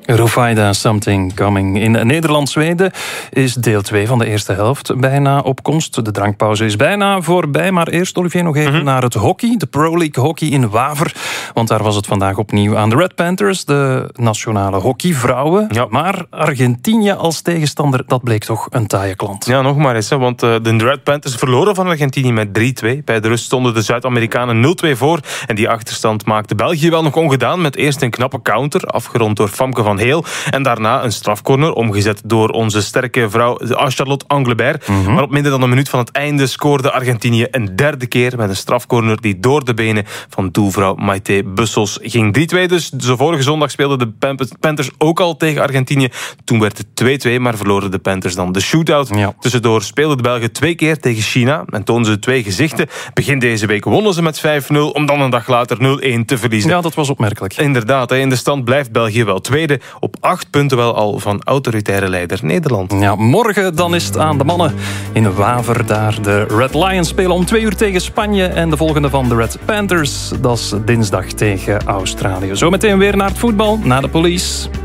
Rufai, Something Coming. In Nederland-Zweden is deel 2 van de eerste helft bijna op komst. De drankpauze is bijna voorbij. Maar eerst, Olivier, nog even naar het hockey. De Pro League hockey in Waver. Want daar was het vandaag opnieuw aan de Red Panthers. De nationale hockeyvrouwen. Ja. Maar Argentinië als tegenstander, dat bleek toch een taaie klant. Ja, nog maar eens. Want de Red Panthers verloren van Argentinië met 3-2. Bij de rust stonden de Zuid-Amerikanen 0-2 voor. En die achterstand maakte België wel nog ongedaan. Met eerst een knappe counter, afgerond door Famke van Heel. En daarna een strafcorner, omgezet door onze sterke vrouw Charlotte Anglebert. Maar op minder dan een minuut van het einde scoorde Argentinië een derde keer met een strafcorner die door de benen van doelvrouw Maite Bussels ging. 3-2 dus. De vorige zondag speelden de Panthers ook al tegen Argentinië. Toen werd het 2-2, maar verloren de Panthers dan de shootout. Ja. Tussendoor speelden de Belgen 2 keer tegen China en toonden ze 2 gezichten. Begin deze week wonnen ze met 5-0, om dan een dag later 0-1 te verliezen. Ja, dat was opmerkelijk. Inderdaad, in de stand blijft België wel tweede. Op 8 punten wel al van autoritaire leider Nederland. Ja, morgen dan is het aan de mannen in Waver. Daar de Red Lions spelen om 2 uur tegen Spanje. En de volgende van de Red Panthers, dat is dinsdag tegen Australië. Zometeen weer naar het voetbal, naar de Police.